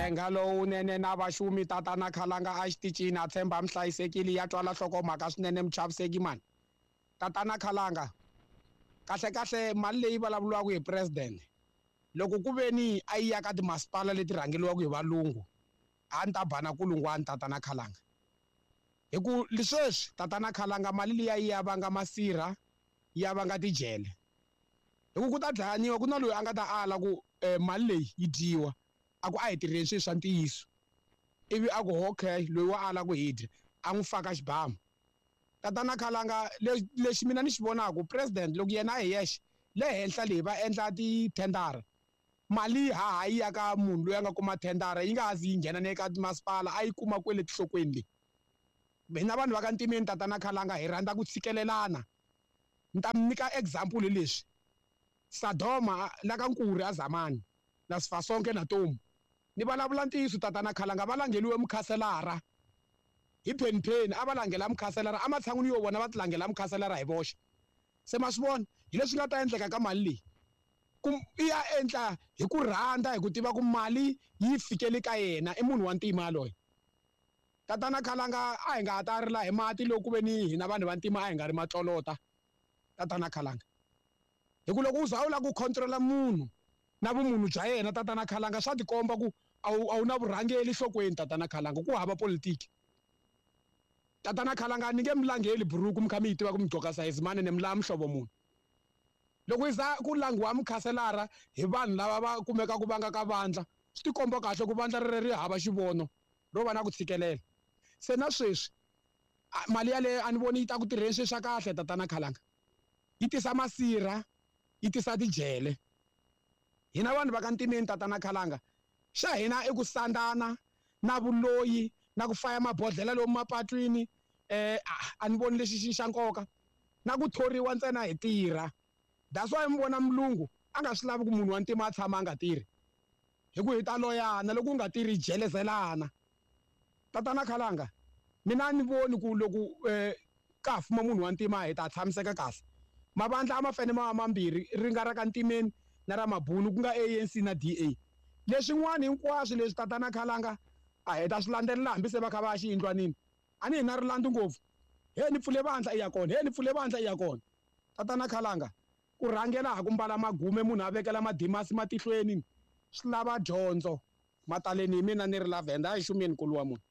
Henga lowunene na vaxumi tatana Khalanga a xitichini a tshemba mi hlayisekile ya twala nhlokomhaka swinene muchaviseki mani. Tatana Khalanga kahle mali leyi vulavuriwaka hi president loko ku ve ni a yi ya ka timasipala leti rhangeliwaka hi valungu a ni ta bana kulungwani tatana Khalanga. Hi ku lesweswi tatana Khalanga mali liya yi ya vanga masirha ya vanga tijele. Hi ku ta dlayaniwa ku na loyi a nga ta ala ku mali leyi yi dyiwa a ku a hi tirheni swilo swa ntiyiso ivi a ku okay loyi wa ala ku hi dya a n'wi faka xibamu. Tatana Khalanga lexi mina ni xi vonaka president loko yena a hi yexe le henhla leyi va endla tithendara mali ha yi ya ka munhu loyi a nga kuma thendara yi nga hazi yi nghena ne ka masipala a yi kuma kwele tihlokweni leyi. Hina vanhu va ka ntimeni tatana Khalanga hi rhandza ku tshikelelana. Ni ta mi nyika example leswi Sadoma la ka Nkuri a Zamani na Sifasonke na Tomu ni vulavula ntiyiso tatana Khalanga va langeliwe mukhaselara hi phenpheni a va langela mukhaselara a matshan'wini yo vona va ti langela mukhaselara hi voxe. Se ma swi vona hi leswi nga ta endleka ka mali leyi ku i ya endla hi ku rhandza hi ku tiva ku mali yi fikele ka yena i munhu wa ntima yaloye. Tatana Khalanga a hi nga ta rila hi mati loko ku ve ni hina vanhu va ntima a hi nga ri matlolota tatana Khalanga. Hi ku loko u za u lava ku control-a munhu na vumunhu bya yena tatana Khalanga swa tikomba ku a wu na vurhangeli nhlokweni tatana Khalanga ku hava politiki. Tatana Khalanga ni nge mi langeli buruku mi kha mi yi tiva ku mi gqoka sayizi mani ni mi lava muhlovo munhu. Loko hi za ku langiwa mukhaselara hi vanhu lava va kumeka ku vanga ka vandla swi tikomba kahle ku vandla ri hava xivono ro va na ku tshikelela. Se na sweswi mali yaleyo a ni voni yi ta ku tirheni sweswi swa kahle tatana Khalanga. Yi tisa masirha yi tisa tijele. Hina vanhu va ka ntimeni tatana Khalanga xa hina i ku sandana na vuloyi na ku faya mabodhlela lomu mapatwini a ni voni lexi xi xa nkoka na ku thoriwa ntsena hi tirha. That's why mi vona mulungu a nga swi lavi ku munhu wa ntima a tshama a nga tirhi hi ku hi ta loyana loko u nga tirhi jelezelana. Tatana Khalanga mina ni voni ku loko ka fuma munhu wa ntima hi ta tshamiseka kahle. Mavandla a ma fane ma mambirhi ri nga ra ka ntimeni na ra mabunu ku nga ANC na DA. Leswin'wana hinkwaswo leswi tatana Khalanga a hi ta swi landzelela hambi se va kha va ya xiyindlwanini a ni hi na rilandi ngopfu he ni pfule vandla i ya kona he ni pfule vandla i ya kona. Tatana Khalanga ku rhangela ha ku mbala magume munhu a vekela madimasi matihlweni swi lava dyondzo mataleni hi mina ni ri la Venda a hi xumeni nkulu wa munhu.